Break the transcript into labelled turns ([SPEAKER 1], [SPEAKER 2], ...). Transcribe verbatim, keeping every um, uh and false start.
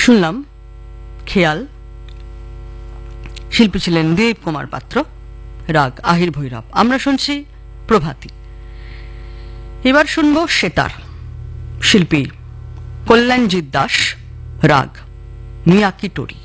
[SPEAKER 1] শুনলাম খেয়াল, শিল্পী ছিলেন দেব কুমার পাত্র, রাগ আহির ভৈরব। আমরা শুনছি প্রভাতী। এবার শুনবো সেতার, শিল্পী কল্যাণজিৎ দাস, রাগ মিয়াকি টোরি।